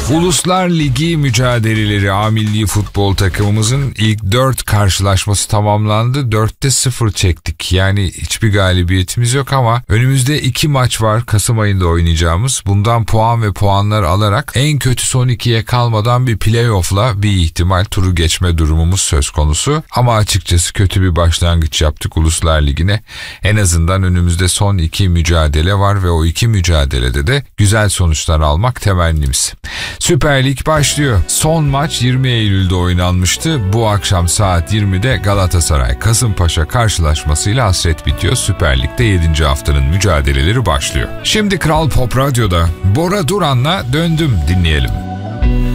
Uluslar Ligi mücadeleleri A milli futbol takımımızın ilk 4 karşılaşması tamamlandı. 4'te 0 çektik. Yani hiçbir galibiyetimiz yok ama önümüzde 2 maç var Kasım ayında oynayacağımız. Bundan puan ve puanlar alarak en kötü son 2'ye kalmadan bir playoff'la bir ihtimal turu geçme durumumuz söz konusu. Ama açıkçası kötü bir başlangıç yaptık Uluslar Ligi'ne. En azından önümüzde son 2 mücadele var ve o 2 mücadelede de güzel sonuçlar almak temennimiz. Süper Lig başlıyor. Son maç 20 Eylül'de oynanmıştı. Bu akşam saat 20'de Galatasaray Kasımpaşa karşılaşmasıyla hasret bitiyor. Süper Lig'de 7. haftanın mücadeleleri başlıyor. Şimdi Kral Pop Radyo'da Bora Duran'la Döndüm dinleyelim.